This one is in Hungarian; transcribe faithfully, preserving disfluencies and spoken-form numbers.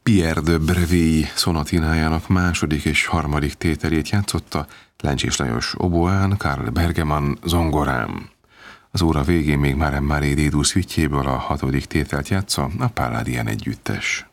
Pierre de Bréville szonatinájának második és harmadik tételét játszotta Lencsés Lajos oboán, Karl Bergemann zongorán. Az óra végén még Mare Mare Dédú szüitjéből a hatodik tételt játsza a Palladian együttes.